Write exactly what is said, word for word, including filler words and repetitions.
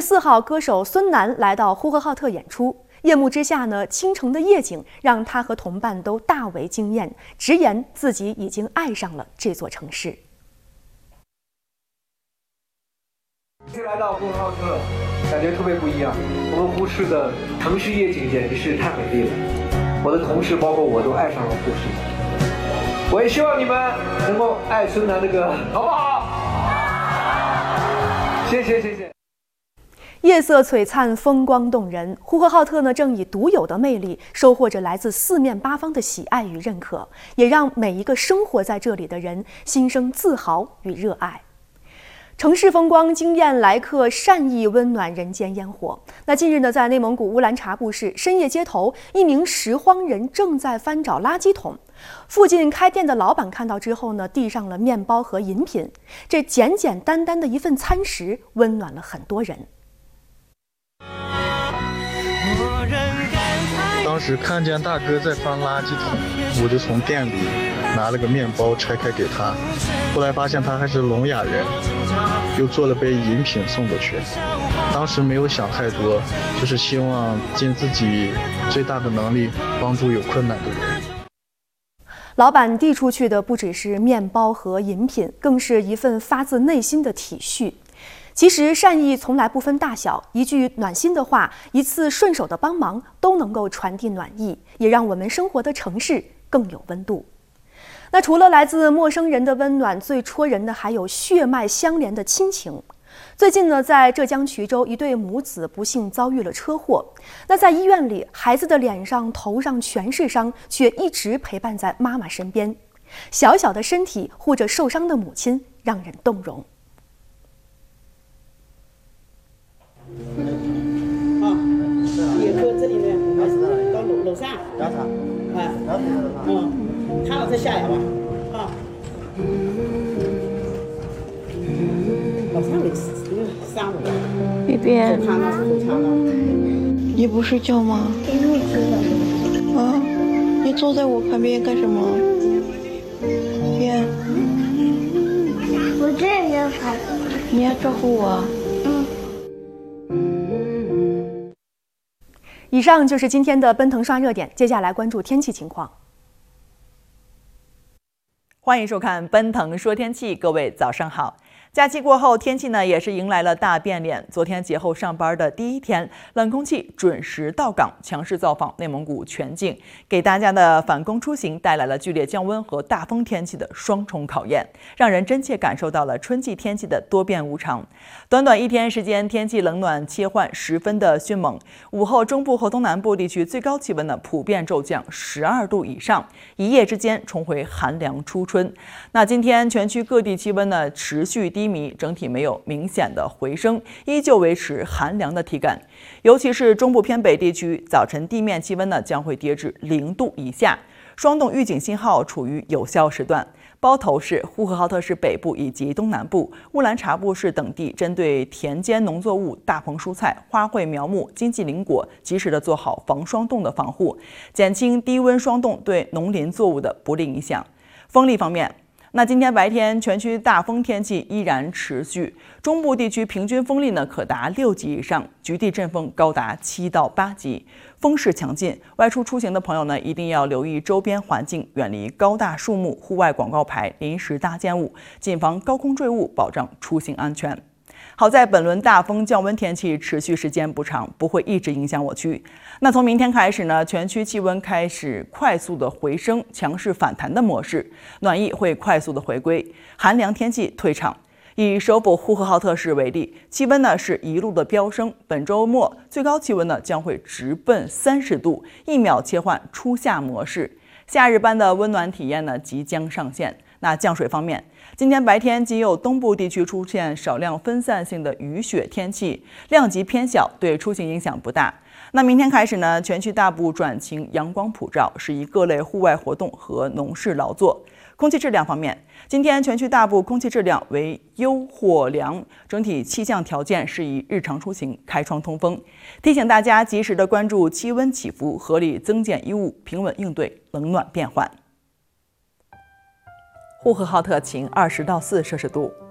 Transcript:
四号，歌手孙楠来到呼和浩特演出。夜幕之下呢，倾城的夜景让他和同伴都大为惊艳，直言自己已经爱上了这座城市。 这次来到呼和浩特，感觉特别不一样。我们呼市的城市夜景简直是太美丽了，我的同事包括我都爱上了呼市。我也希望你们能够爱孙楠的歌，好不好？谢谢谢谢。 夜色璀璨，风光动人。呼和浩特呢，正以独有的魅力收获着来自四面八方的喜爱与认可，也让每一个生活在这里的人心生自豪与热爱。城市风光惊艳来客，善意温暖人间烟火。那近日呢，在内蒙古乌兰察布市深夜街头，一名拾荒人正在翻找垃圾桶。附近开店的老板看到之后呢，递上了面包和饮品。这简简单单的一份餐食，温暖了很多人。 当时看见大哥在翻垃圾桶，我就从店里拿了个面包拆开给他。后来发现他还是聋哑人，又做了杯饮品送过去。当时没有想太多，就是希望尽自己最大的能力帮助有困难的人。 老板递出去的不只是面包和饮品，更是一份发自内心的体恤。其实善意从来不分大小，一句暖心的话，一次顺手的帮忙，都能够传递暖意，也让我们生活的城市更有温度。那除了来自陌生人的温暖，最戳人的还有血脉相连的亲情。最近呢，在浙江衢州，一对母子不幸遭遇了车祸。那在医院里，孩子的脸上、头上全是伤，却一直陪伴在妈妈身边。小小的身体护着受伤的母亲，让人动容。 啊，也搁这里面，到楼楼上。两场。哎。嗯，看了再下来吧。啊。楼上的上午。 这边。 手长了，手长了。 你不睡觉吗？ 给入职了。 啊，你坐在我旁边干什么？边。 我这也好。 你要照顾我。 以上就是今天的奔腾刷热点，接下来关注天气情况。 欢迎收看奔腾说天气，各位早上好。假期过后，天气呢也是迎来了大变脸。昨天节后上班的第一天，冷空气准时到港，强势造访内蒙古全境，给大家的返工出行带来了剧烈降温和大风天气的双重考验，让人真切感受到了春季天气的多变无常。短短一天时间，天气冷暖切换十分的迅猛。午后，中部和东南部地区最高气温呢普遍骤降十二度以上，一夜之间重回寒凉初春。那今天全区各地气温呢持续低。低迷，整体没有明显的回升，依旧维持寒凉的体感。尤其是中部偏北地区，早晨地面气温呢将会跌至零度以下，霜冻预警信号处于有效时段。包头市、呼和浩特市北部以及东南部、乌兰察布市等地，针对田间农作物、大棚蔬菜、花卉苗木、经济林果，及时的做好防霜冻的防护，减轻低温霜冻对农林作物的不利影响。风力方面，那今天白天全区大风天气依然持续，中部地区平均风力呢可达六级以上，局地阵风高达七到八级，风势强劲。外出出行的朋友呢，一定要留意周边环境，远离高大树木、户外广告牌、临时搭建物，谨防高空坠物，保障出行安全。好在本轮大风降温天气持续时间不长，不会一直影响我区。那从明天开始呢，全区气温开始快速的回升，强势反弹的模式，暖意会快速的回归，寒凉天气退场。以首府呼和浩特市为例，气温呢是一路的飙升，本周末最高气温呢将会直奔三十度，一秒切换初夏模式，夏日般的温暖体验呢即将上线。那降水方面，今天白天仅有东部地区出现少量分散性的雨雪天气，量级偏小，对出行影响不大。那明天开始呢，全区大部转晴，阳光普照，适宜各类户外活动和农事劳作。空气质量方面，今天全区大部空气质量为优或良，整体气象条件适宜日常出行，开窗通风。提醒大家及时的关注气温起伏，合理增减衣物，平稳应对冷暖变换。呼和浩特晴，二十到四摄氏度。